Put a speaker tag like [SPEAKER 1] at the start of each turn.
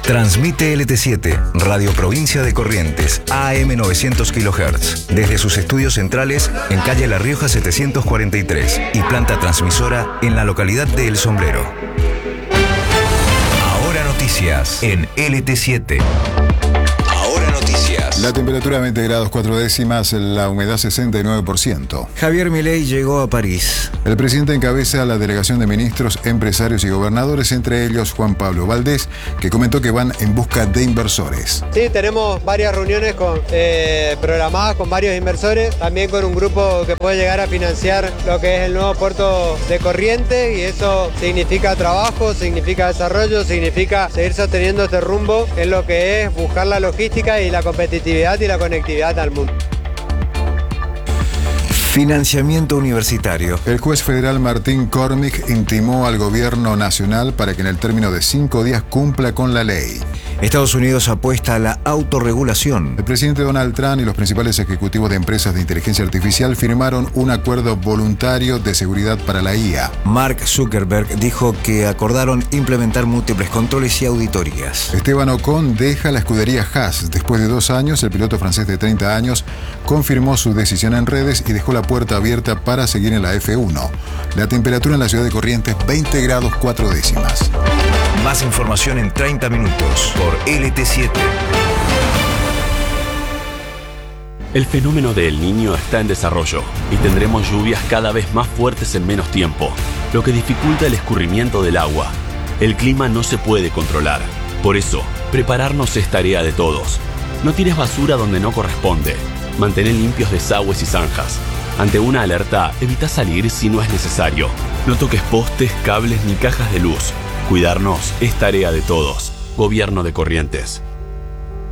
[SPEAKER 1] Transmite LT7, Radio Provincia de Corrientes, AM 900 kHz, desde sus estudios centrales en calle La Rioja 743 y planta transmisora en la localidad de El Sombrero. Ahora noticias en LT7. Ahora noticias.
[SPEAKER 2] La temperatura 20 grados 4 décimas, la humedad 69%.
[SPEAKER 1] Javier Milei llegó a París.
[SPEAKER 2] El presidente encabeza la delegación de ministros, empresarios y gobernadores, entre ellos Juan Pablo Valdés, que comentó que van en busca de inversores.
[SPEAKER 3] Sí, tenemos varias reuniones programadas con varios inversores, también con un grupo que puede llegar a financiar lo que es el nuevo puerto de Corrientes, y eso significa trabajo, significa desarrollo, significa seguir sosteniendo este rumbo en lo que es buscar la logística y la competitividad y la conectividad al mundo.
[SPEAKER 1] Financiamiento universitario.
[SPEAKER 2] El juez federal Martín Cormick intimó al gobierno nacional para que en el término de 5 días cumpla con la ley.
[SPEAKER 1] Estados Unidos apuesta a la autorregulación.
[SPEAKER 2] El presidente Donald Trump y los principales ejecutivos de empresas de inteligencia artificial firmaron un acuerdo voluntario de seguridad para la IA.
[SPEAKER 1] Mark Zuckerberg dijo que acordaron implementar múltiples controles y auditorías.
[SPEAKER 2] Esteban Ocon deja la escudería Haas. Después de 2 años, el piloto francés de 30 años confirmó su decisión en redes y dejó la puerta abierta para seguir en la F1. La temperatura en la ciudad de Corrientes, 20 grados 4 décimas.
[SPEAKER 1] Más información en 30 minutos por LT7.
[SPEAKER 4] El fenómeno de El Niño está en desarrollo y tendremos lluvias cada vez más fuertes en menos tiempo, lo que dificulta el escurrimiento del agua. El clima no se puede controlar. Por eso, prepararnos es tarea de todos. No tires basura donde no corresponde. Mantén limpios desagües y zanjas. Ante una alerta, evita salir si no es necesario. No toques postes, cables ni cajas de luz. Cuidarnos es tarea de todos. Gobierno de Corrientes.